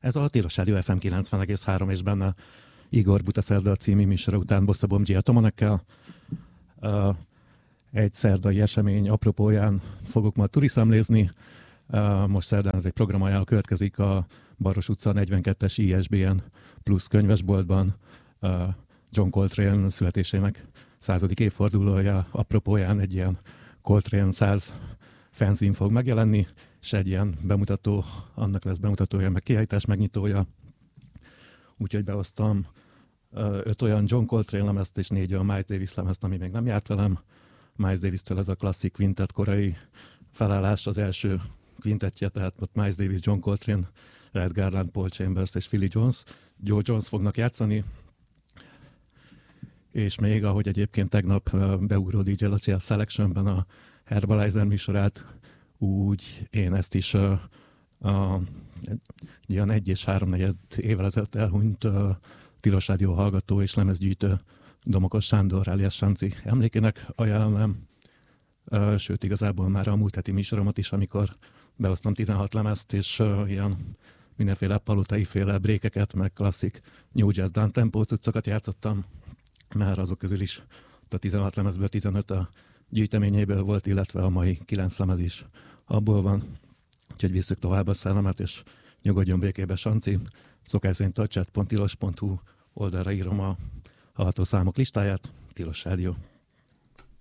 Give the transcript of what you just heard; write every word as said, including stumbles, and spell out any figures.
Ez a Tilos Rádió ef em kilencven egész három és benne Igor Butaszerda című műsora után Bosszabom Giacomonekkel. Uh, egy szerdai esemény apropóján fogok majd turiszemlézni. Uh, most szerdán ez egy programajánló következik a Baros utca negyvenkettes i es bé en plusz könyvesboltban. Uh, John Coltrane születésének századik évfordulója apropóján egy ilyen Coltrane száz fanzine fog megjelenni, és egy ilyen bemutató, annak lesz bemutatója, meg kiállítás megnyitója. Úgyhogy behoztam öt olyan John Coltrane lemezt és négy olyan Miles Davis lemezt, ami még nem járt velem. Miles Davis-től ez a klasszik quintet korai felállás, az első quintettje, tehát ott Miles Davis, John Coltrane, Red Garland, Paul Chambers és Philly Jones. Joe Jones fognak játszani, és még, ahogy egyébként tegnap beugró dé dzsé Laci a Selectionben a Herbalizer műsorát, úgy én ezt is uh, uh, ilyen egy és háromnegyed évvel ezelőtt elhunyt uh, Tilos Rádió hallgató és lemezgyűjtő Domokos Sándor alias Sanci emlékének ajánlom. Uh, sőt, igazából már a múlt heti műsoromat is, amikor behoztam tizenhat lemezt, és uh, ilyen mindenféle palotai-féle brékeket, meg klasszik New Jazz downtempo cuccokat játszottam, már azok közül is a tizenhat lemezből tizenöt a gyűjteményéből volt, illetve a mai kilenc lemez is abból van. Úgyhogy visszük tovább a szellemet, és nyugodjon békébe Sanci. Szokás szerint a chat pont tilos pont hu oldalra írom a hallgató számok listáját. Tilos Rádió.